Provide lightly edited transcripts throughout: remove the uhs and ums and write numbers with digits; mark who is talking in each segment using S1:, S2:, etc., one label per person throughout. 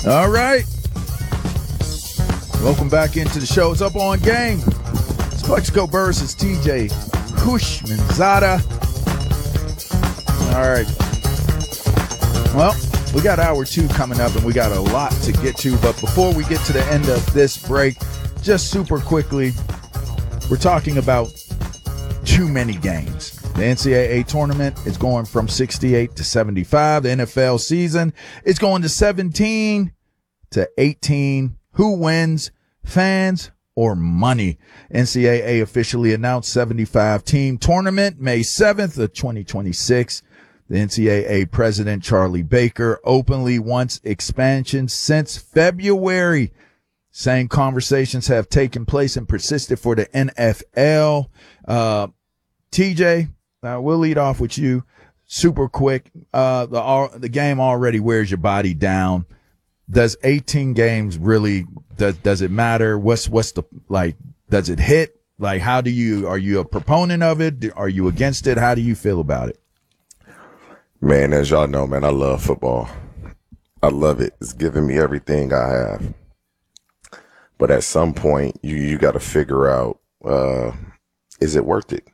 S1: All right. Welcome back into the show. It's Up On Game. It's Plexico Burris. It's TJ Houshmandzadeh. All right. Well, we got hour 2 coming up, and we got a lot to get to. But before we get to the end of this break, just super quickly, we're talking about too many games. The NCAA tournament is going from 68 to 75. The NFL season is going to 17 to 18. Who wins, fans or money? NCAA officially announced 75-team tournament May 7th of 2026. The NCAA president, Charlie Baker, openly wants expansion since February, saying conversations have taken place and persisted for the NFL. TJ, we'll lead off with you super quick. The game already wears your body down. Does 18 games really, does it matter? What's the, like, does it hit? Like, are you a proponent of it? Are you against it? How do you feel about it?
S2: Man, as y'all know, man, I love football. I love it. It's giving me everything I have. But at some point, you got to figure out, is it worth it?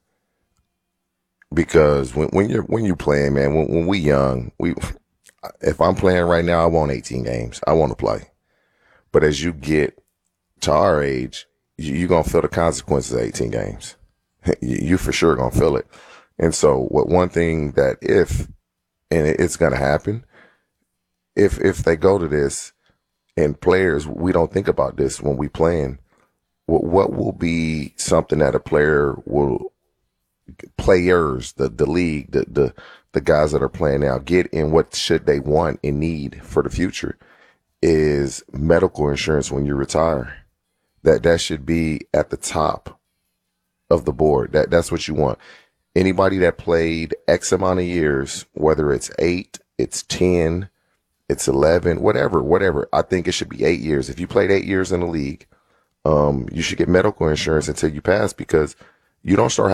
S2: Because when you're playing, man, when we young, if I'm playing right now, I want 18 games. I want to play. But as you get to our age, you're going to feel the consequences of 18 games. You for sure going to feel it. And so one thing that it's going to happen, if they go to this and players, we don't think about this when we playing, what will be something that a player will, players, the league, the guys that are playing now get, and what should they want and need for the future is medical insurance when you retire. That should be at the top of the board. That's what you want. Anybody that played X amount of years, whether it's 8, it's 10, it's 11, whatever. I think it should be 8 years. If you played 8 years in the league, you should get medical insurance until you pass, because you don't start